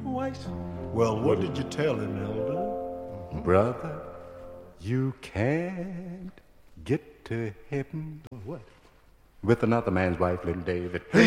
twice. Well, what did you tell him, Elder? Brother, you can't get to heaven. What? With another man's wife, little David.